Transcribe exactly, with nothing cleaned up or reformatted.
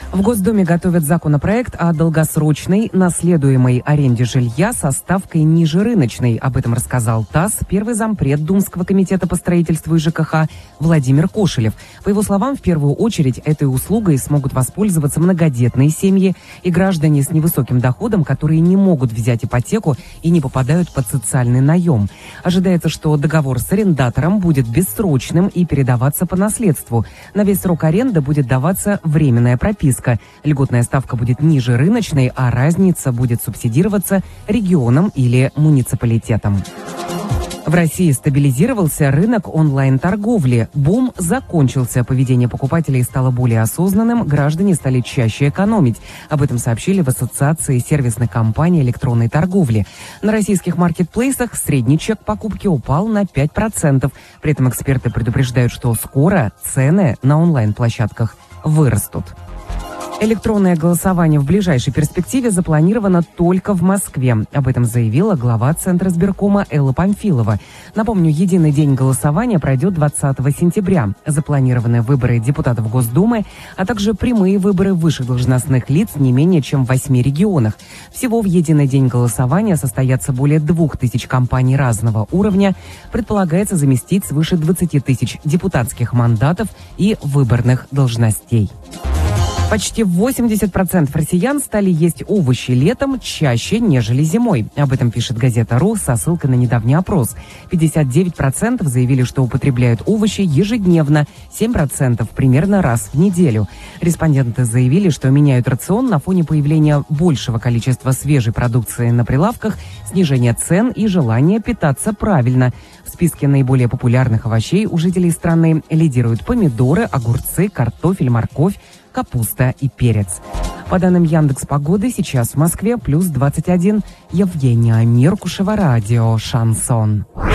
В Госдуме готовят законопроект о долгосрочной наследуемой аренде жилья со ставкой ниже рыночной. Об этом рассказал ТАСС первый зампред Думского комитета по строительству и ЖКХ Владимир Кошелев. По его словам, в первую очередь этой услугой смогут воспользоваться многодетные семьи и граждане с невысоким доходом, которые не могут взять ипотеку и не попадают под социальный наем. Ожидается, что договор с арендатором будет бессрочным и передаваться по наследству. На весь срок аренды будет даваться временная прописка. Льготная ставка будет ниже рыночной, а разница будет субсидироваться регионом или муниципалитетом. В России стабилизировался рынок онлайн-торговли. Бум закончился, поведение покупателей стало более осознанным, граждане стали чаще экономить. Об этом сообщили в Ассоциации сервисных компаний электронной торговли. На российских маркетплейсах средний чек покупки упал на пять процентов. При этом эксперты предупреждают, что скоро цены на онлайн-площадках вырастут. Электронное голосование в ближайшей перспективе запланировано только в Москве. Об этом заявила глава Центра избиркома Элла Памфилова. Напомню, единый день голосования пройдет двадцатого сентября. Запланированы выборы депутатов Госдумы, а также прямые выборы высших должностных лиц не менее чем в восьми регионах. Всего в единый день голосования состоятся более двух тысяч кампаний разного уровня. Предполагается заместить свыше двадцати тысяч депутатских мандатов и выборных должностей. Почти восемьдесят процентов россиян стали есть овощи летом чаще, нежели зимой. Об этом пишет газета «Ру» со ссылкой на недавний опрос. пятьдесят девять процентов заявили, что употребляют овощи ежедневно, семь процентов примерно раз в неделю. Респонденты заявили, что меняют рацион на фоне появления большего количества свежей продукции на прилавках, снижения цен и желания питаться правильно. В списке наиболее популярных овощей у жителей страны лидируют помидоры, огурцы, картофель, морковь, капуста и перец. По данным Яндекс.Погоды, сейчас в Москве плюс двадцать один. Евгения Миркушева, радио «Шансон».